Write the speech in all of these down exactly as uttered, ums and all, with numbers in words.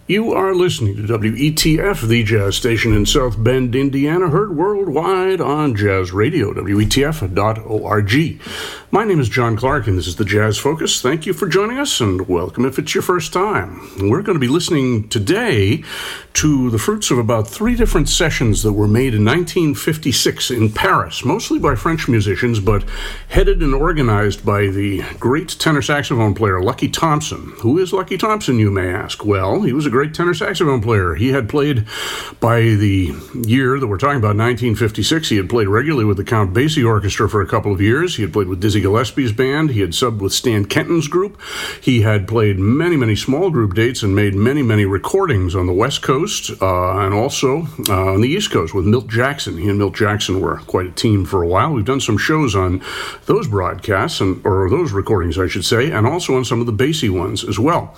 You are listening to W E T F, the jazz station in South Bend, Indiana, heard worldwide on Jazz Radio, W E T F dot org. My name is John Clark, and this is the Jazz Focus. Thank you for joining us, and welcome if it's your first time. We're going to be listening today to the fruits of about three different sessions that were made in nineteen fifty-six in Paris, mostly by French musicians, but headed and organized by the great tenor saxophone player Lucky Thompson. Who is Lucky Thompson, you may ask? Well, he was a great tenor saxophone player. He had played, by the year that we're talking about, nineteen fifty-six, he had played regularly with the Count Basie Orchestra for a couple of years. He had played with Dizzy Gillespie's band. He had subbed with Stan Kenton's group. He had played many, many small group dates and made many, many recordings on the West Coast uh, and also uh, on the East Coast with Milt Jackson. He and Milt Jackson were quite a team for a while. We've done some shows on those broadcasts, and or those recordings, I should say, and also on some of the Basie ones as well.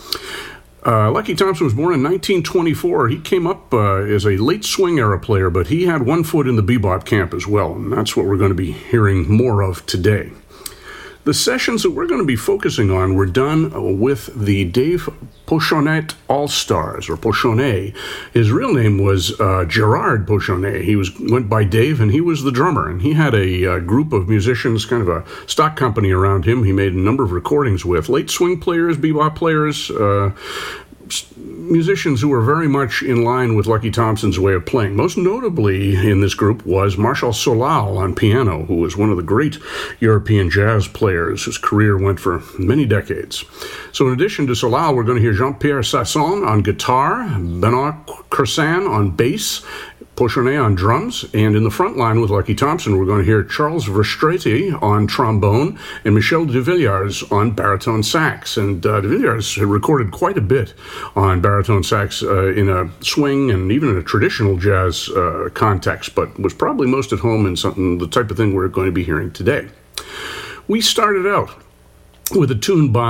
Uh, Lucky Thompson was born in nineteen twenty-four. He came up uh, as a late swing era player, but he had one foot in the bebop camp as well, and that's what we're going to be hearing more of today. The sessions that we're going to be focusing on were done with the Dave Pochonnet All-Stars, or Pochonnet. His real name was uh, Gerard Pochonnet. He was went by Dave, and he was the drummer. And he had a uh, group of musicians, kind of a stock company around him. He made a number of recordings with late swing players, bebop players, uh, musicians who were very much in line with Lucky Thompson's way of playing. Most notably in this group was Marshall Solal on piano, who was one of the great European jazz players whose career went for many decades. So in addition to Solal, we're going to hear Jean-Pierre Sasson on guitar, Benoit Cursin on bass, Pochonnet on drums, and in the front line with Lucky Thompson, we're going to hear Charles Verstraete on trombone and Michel de Villiers on baritone sax. And uh, de Villiers had recorded quite a bit on baritone sax uh, in a swing and even in a traditional jazz uh, context, but was probably most at home in something the type of thing we're going to be hearing today. We started out with a tune by